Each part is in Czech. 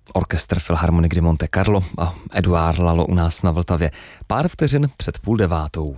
Orchestr Filharmoniky Monte Carlo a Eduard Lalo u nás na Vltavě. Pár vteřin před 8:30.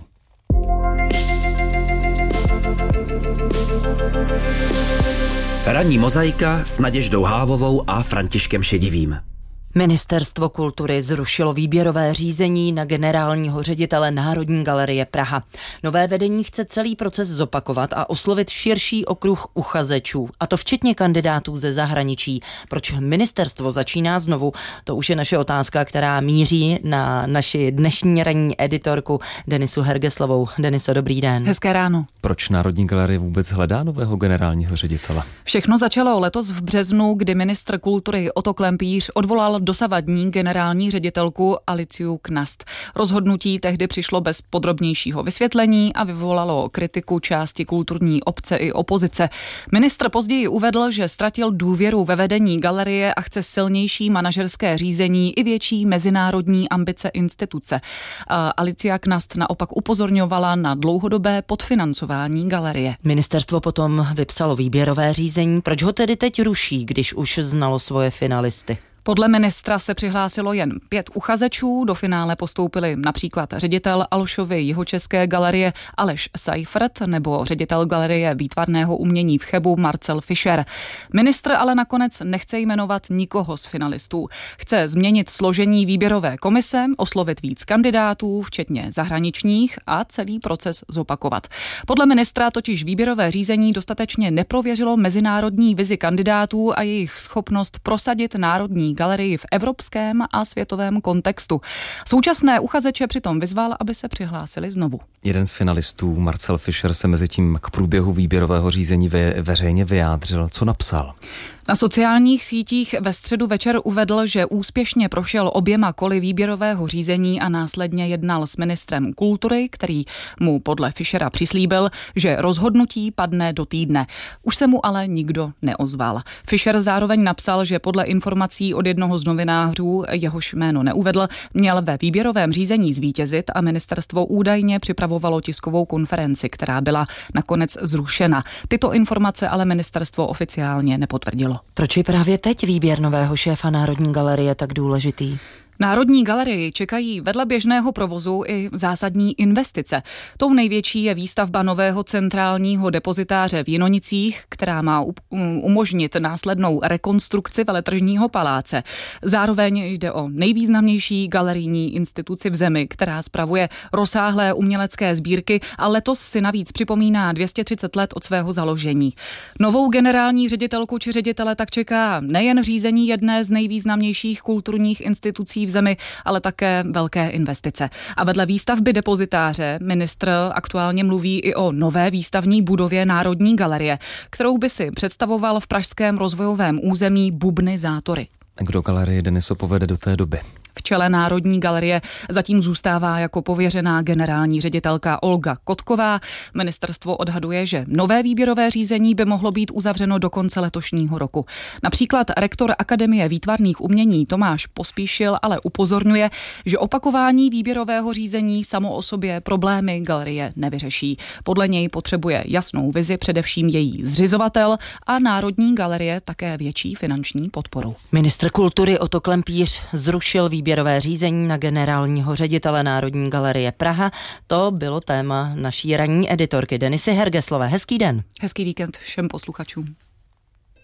Ranní mozaika s Naděždou Hávovou a Františkem Šedivým. Ministerstvo kultury zrušilo výběrové řízení na generálního ředitele Národní galerie Praha. Nové vedení chce celý proces zopakovat a oslovit širší okruh uchazečů, a to včetně kandidátů ze zahraničí. Proč ministerstvo začíná znovu? To už je naše otázka, která míří na naši dnešní ranní editorku Denisu Hergeslovou. Deniso, dobrý den. Hezké ráno. Proč Národní galerie vůbec hledá nového generálního ředitele? Všechno začalo letos v březnu, kdy ministr kultury Otto Klempíř odvolal dosavadní generální ředitelku Aliciu Knast. Rozhodnutí tehdy přišlo bez podrobnějšího vysvětlení a vyvolalo kritiku části kulturní obce i opozice. Ministr později uvedl, že ztratil důvěru ve vedení galerie a chce silnější manažerské řízení i větší mezinárodní ambice instituce. A Alicia Knast naopak upozorňovala na dlouhodobé podfinancování galerie. Ministerstvo potom vypsalo výběrové řízení. Proč ho tedy teď ruší, když už znalo svoje finalisty? Podle ministra se přihlásilo jen 5 uchazečů, do finále postoupili například ředitel Alšovy jihočeské galerie Aleš Seifert nebo ředitel galerie výtvarného umění v Chebu Marcel Fischer. Ministr ale nakonec nechce jmenovat nikoho z finalistů. Chce změnit složení výběrové komise, oslovit víc kandidátů, včetně zahraničních, a celý proces zopakovat. Podle ministra totiž výběrové řízení dostatečně neprověřilo mezinárodní vizi kandidátů a jejich schopnost prosadit národní galerii v evropském a světovém kontextu. Současné uchazeče přitom vyzval, aby se přihlásili znovu. Jeden z finalistů, Marcel Fischer, se mezitím k průběhu výběrového řízení veřejně vyjádřil. Co napsal? Na sociálních sítích ve středu večer uvedl, že úspěšně prošel oběma koly výběrového řízení a následně jednal s ministrem kultury, který mu podle Fischera přislíbil, že rozhodnutí padne do týdne. Už se mu ale nikdo neozval. Fischer zároveň napsal, že podle informací od jednoho z novinářů, jehož jméno neuvedl, měl ve výběrovém řízení zvítězit a ministerstvo údajně připravovalo tiskovou konferenci, která byla nakonec zrušena. Tyto informace ale ministerstvo oficiálně nepotvrdilo. Proč je právě teď výběr nového šéfa Národní galerie tak důležitý? Národní galerii čekají vedle běžného provozu i zásadní investice. Tou největší je výstavba nového centrálního depozitáře v Jinonicích, která má umožnit následnou rekonstrukci veletržního paláce. Zároveň jde o nejvýznamnější galerijní instituci v zemi, která spravuje rozsáhlé umělecké sbírky a letos si navíc připomíná 230 let od svého založení. Novou generální ředitelku či ředitele tak čeká nejen řízení jedné z nejvýznamnějších kulturních institucí v zemi, ale také velké investice. A vedle výstavby depozitáře ministr aktuálně mluví i o nové výstavní budově Národní galerie, kterou by si představoval v pražském rozvojovém území Bubny Zátory. Kdo galerii, Deniso, povede do té doby? V čele Národní galerie zatím zůstává jako pověřená generální ředitelka Olga Kotková. Ministerstvo odhaduje, že nové výběrové řízení by mohlo být uzavřeno do konce letošního roku. Například rektor Akademie výtvarných umění Tomáš Pospíšil ale upozorňuje, že opakování výběrového řízení samo o sobě problémy galerie nevyřeší. Podle něj potřebuje jasnou vizi především její zřizovatel a Národní galerie také větší finanční podporu. Ministr kultury Otto Klempíř zrušil výběrové řízení na generálního ředitele Národní galerie Praha. To bylo téma naší ranní editorky Denisy Hergeslové. Hezký den. Hezký víkend všem posluchačům.